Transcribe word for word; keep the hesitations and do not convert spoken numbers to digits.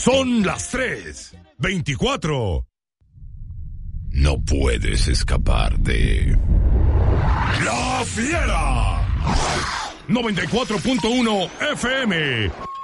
Son las tres veinticuatro. No puedes escapar de La Fiera. noventa y cuatro punto uno F M.